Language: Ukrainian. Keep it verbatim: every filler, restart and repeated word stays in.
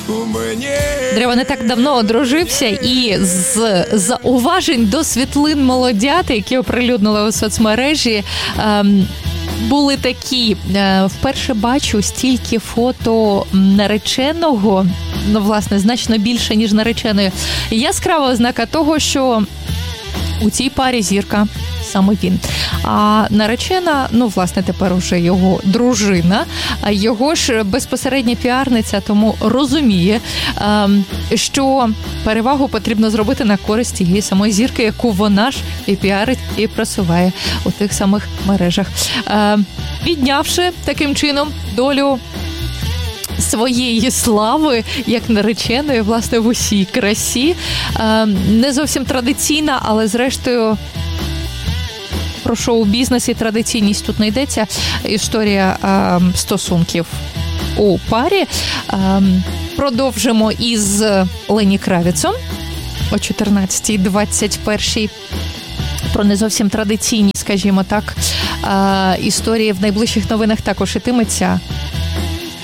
Древо не так давно одружився, і з зауважень до світлин молодят, які оприлюднили у соцмережі, ем, були такі. Е, вперше бачу стільки фото нареченого, ну, власне, значно більше, ніж нареченої. Яскрава ознака того, що у цій парі зірка саме він. А наречена, ну, власне, тепер уже його дружина, а його ж безпосередня піарниця, тому розуміє, що перевагу потрібно зробити на користь тієї самої зірки, яку вона ж і піарить, і просуває у тих самих мережах. Піднявши таким чином долю своєї слави, як нареченої, власне, в усій красі. Не зовсім традиційна, але зрештою про шоу-бізнес і традиційність тут не йдеться. Історія е, стосунків у парі. Е, продовжимо із Лені Кравіцом о чотирнадцятій двадцять першій. Про не зовсім традиційні, скажімо так, е, історії в найближчих новинах також ітиметься.